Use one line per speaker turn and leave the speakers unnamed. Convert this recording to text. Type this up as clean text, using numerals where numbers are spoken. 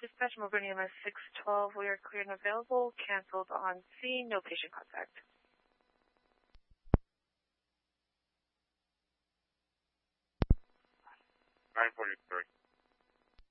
Dispatch Melbourne EMS 612, we are cleared and available. Canceled on scene, no patient contact.
943.